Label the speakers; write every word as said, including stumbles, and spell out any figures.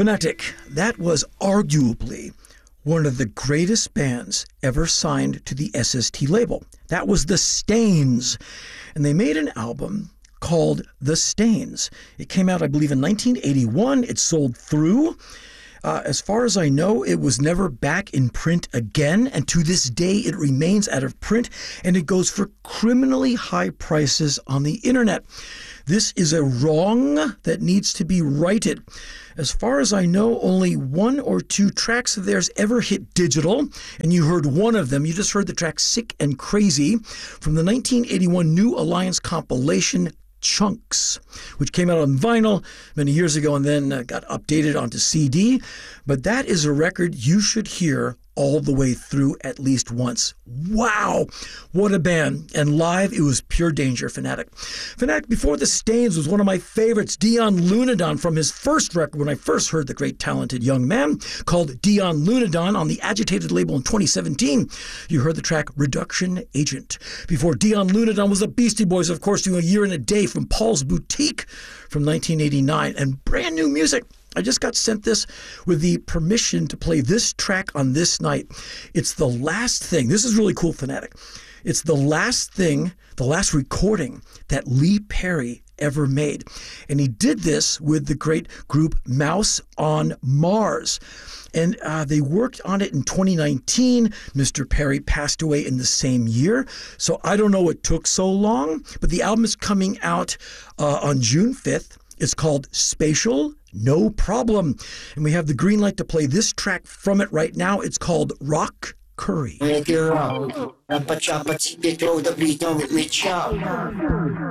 Speaker 1: Fanatic, that was arguably one of the greatest bands ever signed to the S S T label. That was the Stains. And they made an album called The Stains. It came out, I believe, in nineteen eighty-one. It sold through. Uh, as far as I know, it was never back in print again, and to this day it remains out of print, and it goes for criminally high prices on the internet. This is a wrong that needs to be righted. As far as I know, only one or two tracks of theirs ever hit digital, and you heard one of them. You just heard the track Sick and Crazy from the nineteen eighty-one New Alliance compilation Chunks, which came out on vinyl many years ago and then uh, got updated onto C D. But that is a record you should hear all the way through at least once. Wow, what a band. And live, it was pure danger. Fanatic. Fanatic before the Stains was one of my favorites, Dion Lunadon, from his first record when I first heard the great talented young man, called Dion Lunadon on the Agitated label in twenty seventeen. You heard the track Reduction Agent. Before Dion Lunadon was the Beastie Boys, of course, doing A Year and a Day from Paul's Boutique from nineteen eighty-nine, and brand new music. I just got sent this with the permission to play this track on this night. It's the last thing. This is really cool, Fanatic. It's the last thing, the last recording that Lee Perry ever made. And he did this with the great group Mouse on Mars. And uh, they worked on it in twenty nineteen. Mister Perry passed away in the same year. So I don't know what took so long, but the album is coming out uh, on June fifth. It's called Spatial No Problem. And we have the green light to play this track from it right now. It's called Rock Curry.
Speaker 2: Make it rock. Chop a chop a beat, throw the beat on with me chop.